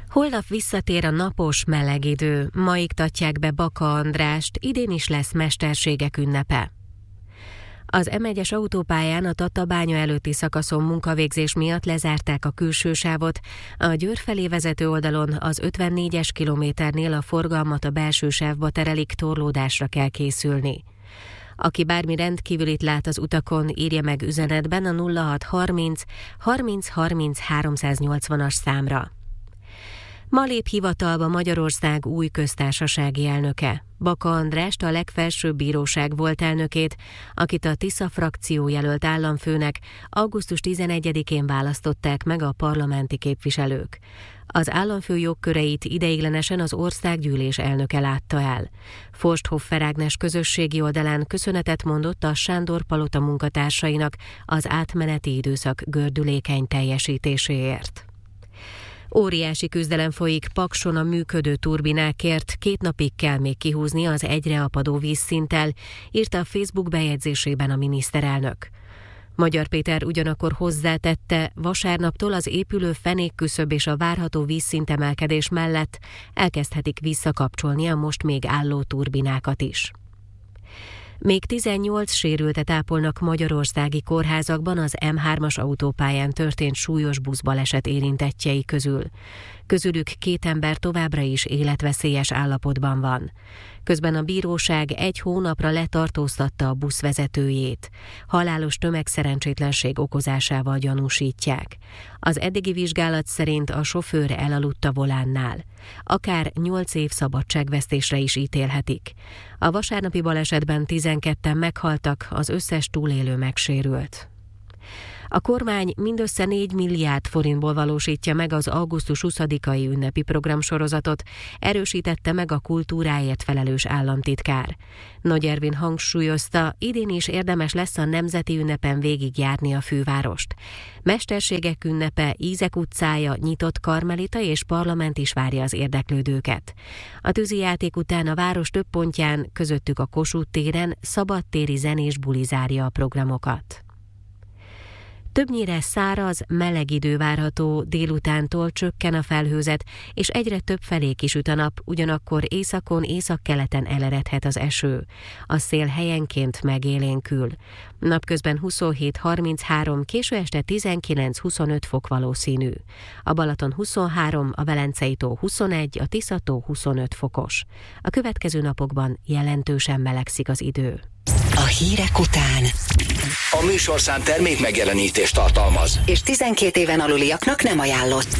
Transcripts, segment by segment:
Holnap visszatér a napos, meleg idő. Ma iktatják be Baka Andrást, idén is lesz mesterségek ünnepe. Az M1-es autópályán a Tatabánya előtti szakaszon munkavégzés miatt lezárták a külső sávot. A Győr felé vezető oldalon az 54-es kilométernél a forgalmat a belső sávba terelik, torlódásra kell készülni. Aki bármi rendkívülit lát az utakon, írja meg üzenetben a 0630 30 30 380-as számra. Ma lép hivatalba Magyarország új köztársasági elnöke. Baka Andrást, a legfelsőbb bíróság volt elnökét, akit a Tisza frakció jelölt államfőnek, augusztus 11-én választották meg a parlamenti képviselők. Az államfő jogköreit ideiglenesen az országgyűlés elnöke látta el. Forsthofer Ágnes közösségi oldalán köszönetet mondott a Sándor Palota munkatársainak az átmeneti időszak gördülékeny teljesítéséért. Óriási küzdelem folyik Pakson a működő turbinákért, 2 napig kell még kihúzni az egyre apadó vízszinttel, írta a Facebook bejegyzésében a miniszterelnök. Magyar Péter ugyanakkor hozzátette, vasárnaptól az épülő fenékküszöb és a várható vízszintemelkedés mellett elkezdhetik visszakapcsolni a most még álló turbinákat is. Még 18 sérültet ápolnak magyarországi kórházakban az M3-as autópályán történt súlyos buszbaleset érintettjei közül. Közülük 2 ember továbbra is életveszélyes állapotban van. Közben a bíróság 1 hónapra letartóztatta a buszvezetőjét. Halálos tömegszerencsétlenség okozásával gyanúsítják. Az eddigi vizsgálat szerint a sofőr elaludt a volánnál. Akár 8 év szabadságvesztésre is ítélhetik. A vasárnapi balesetben 12-en meghaltak, az összes túlélő megsérült. A kormány mindössze 4 milliárd forintból valósítja meg az augusztus 20-ai ünnepi programsorozatot, erősítette meg a kultúráért felelős államtitkár. Nagy Ervin hangsúlyozta, idén is érdemes lesz a nemzeti ünnepen végigjárni a fővárost. Mesterségek ünnepe, Ízek utcája, Nyitott Karmelita és Parlament is várja az érdeklődőket. A tűzijáték után a város több pontján, közöttük a Kossuth téren szabadtéri zenés buli zárja a programokat. Többnyire száraz, meleg idő várható, délutántól csökken a felhőzet, és egyre több felé kisüt a nap, ugyanakkor északon, északkeleten eleredhet az eső. A szél helyenként megélénkül. Napközben 27-33, késő este 19-25 fok valószínű. A Balaton 23, a Velencei tó 21, a Tisza-tó 25 fokos. A következő napokban jelentősen melegszik az idő. A hírek után a műsorszám termék megjelenítést tartalmaz, és 12 éven aluliaknak nem ajánlott.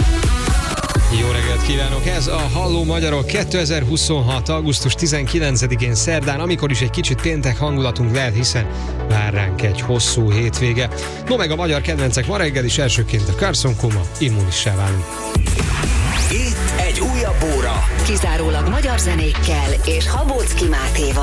Jó reggelt kívánok! Ez a Halló Magyarok 2026. augusztus 19-én szerdán, amikor is egy kicsit péntek hangulatunk lehet, hiszen vár ránk egy hosszú hétvége. No meg a magyar kedvencek ma reggel is, elsőként a Carson Coma, Immunissá válunk. Itt egy újabb óra. Kizárólag magyar zenékkel és Habóczky Mátéval.